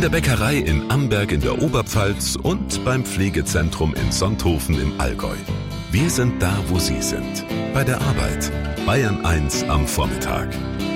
der Bäckerei in Amberg in der Oberpfalz und beim Pflegezentrum in Sonthofen im Allgäu. Wir sind da, wo Sie sind. Bei der Arbeit. Bayern 1 am Vormittag.